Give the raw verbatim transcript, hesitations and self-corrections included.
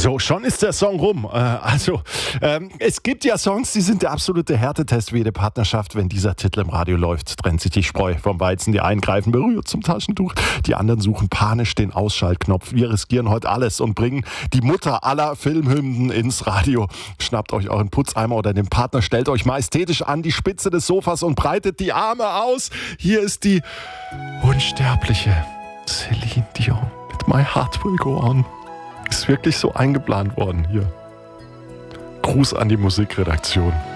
So, schon ist der Song rum. Äh, also, ähm, es gibt ja Songs, die sind der absolute Härtetest für jede Partnerschaft. Wenn dieser Titel im Radio läuft, trennt sich die Spreu vom Weizen. Die einen greifen berührt zum Taschentuch, die anderen suchen panisch den Ausschaltknopf. Wir riskieren heute alles und bringen die Mutter aller Filmhymnen ins Radio. Schnappt euch euren Putzeimer oder den Partner, stellt euch majestätisch an die Spitze des Sofas und breitet die Arme aus. Hier ist die unsterbliche Celine Dion mit My Heart Will Go On. Ist wirklich so eingeplant worden hier. Gruß an die Musikredaktion.